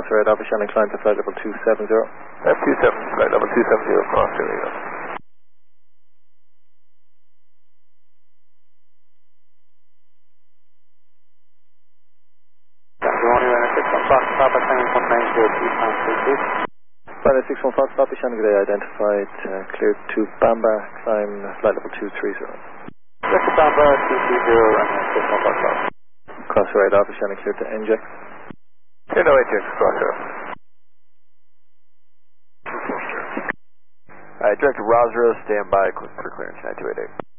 Cross right, Alpha Shannon, climb to flight level 270. F27, flight level 270, cross area. Pilot 61 Fox, Alpha Shannon, good day, identified, cleared to Bamba, climb flight level 230. That's Bamba, 230, and 61 Fox. Cross right, Alpha Shannon, cleared to NJ. No ATX, cross area. Director Rosero, stand by for clearance 9288.